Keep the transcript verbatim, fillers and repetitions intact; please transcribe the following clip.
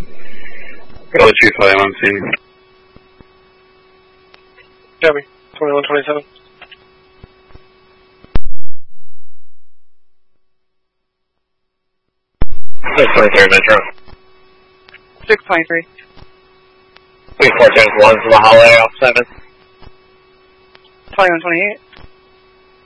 Go to Chief William on scene. Copy. twenty-one twenty-seven. six twenty-three Metro. six twenty-three. Three four ten one to the hallway off seven. twenty-one twenty-eight.